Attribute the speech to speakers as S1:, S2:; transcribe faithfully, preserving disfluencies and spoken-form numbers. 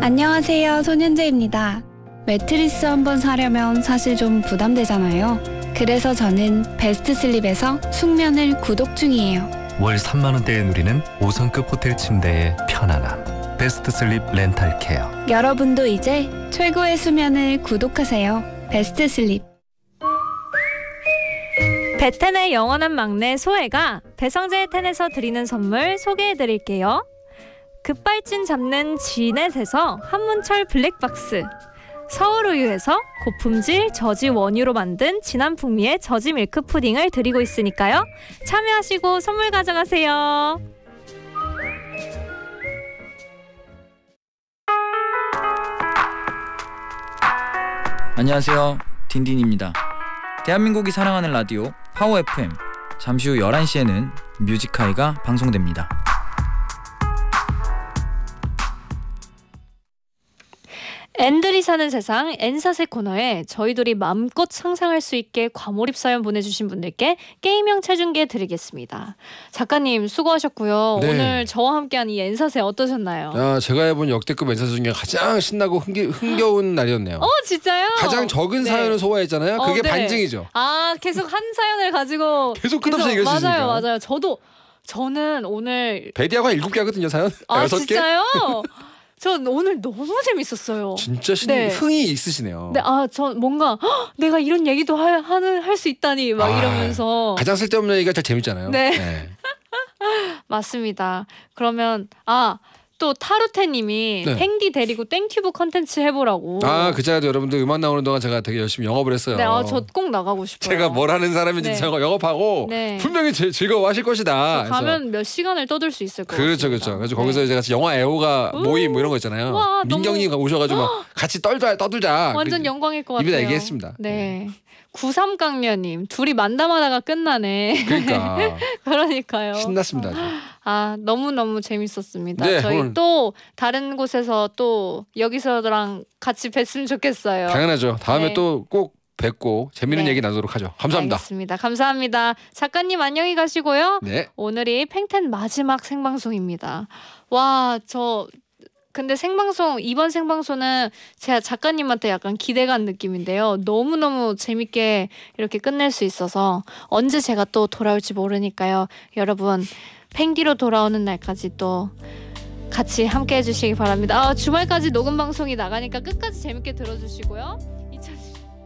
S1: 안녕하세요, 손현재입니다. 매트리스 한번 사려면 사실 좀 부담되잖아요. 그래서 저는 베스트 슬립에서 숙면을 구독 중이에요.
S2: 월 삼만 원대에 누리는 오 성급 호텔 침대의 편안함. 베스트 슬립 렌탈 케어.
S1: 여러분도 이제 최고의 수면을 구독하세요. 베스트 슬립.
S3: 베텐의 영원한 막내 소혜가 배성재 텐에서 드리는 선물 소개해드릴게요. 급발진 잡는 지넷에서 한문철 블랙박스, 서울우유에서 고품질 저지 원유로 만든 진한 풍미의 저지 밀크 푸딩을 드리고 있으니까요. 참여하시고 선물 가져가세요.
S4: 안녕하세요, 딘딘입니다. 대한민국이 사랑하는 라디오 파워 에프엠. 잠시 후 열한 시에는 뮤직하이가 방송됩니다.
S3: 앤들이 사는 세상 엔사세 코너에 저희들이 마음껏 상상할 수 있게 과몰입 사연 보내주신 분들께 게임형 체중계 드리겠습니다. 작가님 수고하셨고요.
S5: 네.
S3: 오늘 저와 함께한 이 엔사세 어떠셨나요?
S5: 아, 제가 해본 역대급 엔사세 중에 가장 신나고 흥기, 흥겨운 날이었네요.
S3: 어 진짜요?
S5: 가장 적은
S3: 네.
S5: 사연을 소화했잖아요. 그게
S3: 어, 네.
S5: 반증이죠.
S3: 아 계속 한 사연을 가지고
S5: 계속 끝없이
S3: 계속-
S5: 얘기할 수 있으니까.
S3: 맞아요, 맞아요. 저도 저는 오늘
S5: 베디아가 일곱 개 하거든요, 사연.
S3: 아
S5: 여섯 개.
S3: 진짜요? 전 오늘 너무 재밌었어요.
S5: 진짜 신,
S3: 네.
S5: 흥이 있으시네요.
S3: 네, 아, 전 뭔가 헉, 내가 이런 얘기도 하, 하는 할 수 있다니 막
S5: 아,
S3: 이러면서
S5: 가장 쓸데없는 얘기가 제일 재밌잖아요.
S3: 네. 맞습니다. 그러면 아, 또 타루테님이
S5: 네.
S3: 탱디 데리고 땡튜브 컨텐츠 해보라고.
S5: 아, 그자도 여러분들 음악 나오는 동안 제가 되게 열심히 영업을 했어요.
S3: 네, 아, 저 꼭 나가고 싶어요.
S5: 제가 뭘 하는 사람인지
S3: 네.
S5: 제가 영업하고
S3: 네.
S5: 분명히 제, 즐거워하실 것이다.
S3: 저 가면 몇 시간을 떠들 수 있을 것
S5: 그렇죠,
S3: 같습니다.
S5: 그렇죠. 그래서
S3: 네.
S5: 거기서 이제 같이 영화 애호가
S3: 우.
S5: 모임 뭐 이런 거 있잖아요.
S3: 와,
S5: 민경님
S3: 너무-
S5: 오셔가지고 막 같이 떨자, 떠들자.
S3: 완전
S5: 그-
S3: 영광일 것 같아요.
S5: 입에다 얘기했습니다.
S3: 네. 구삼강녀님 둘이 만담하다가 끝나네.
S5: 그러니까
S3: 그러니까요.
S5: 신났습니다. 아주.
S3: 아 너무너무 재밌었습니다.
S5: 네,
S3: 저희
S5: 오늘-
S3: 또 다른 곳에서 또 여기서랑 같이 뵀으면 좋겠어요.
S5: 당연하죠. 다음에
S3: 네.
S5: 또 꼭 뵙고 재밌는
S3: 네.
S5: 얘기 나누도록 하죠. 감사합니다.
S3: 알겠습니다. 감사합니다. 작가님 안녕히 가시고요.
S5: 네.
S3: 오늘이 팽텐 마지막 생방송입니다. 와, 저 근데 생방송 이번 생방송은 제가 작가님한테 약간 기대간 느낌인데요. 너무너무 재밌게 이렇게 끝낼 수 있어서 언제 제가 또 돌아올지 모르니까요. 여러분 팽디로 돌아오는 날까지 또 같이 함께 해주시기 바랍니다. 아, 주말까지 녹음 방송이 나가니까 끝까지 재밌게 들어주시고요.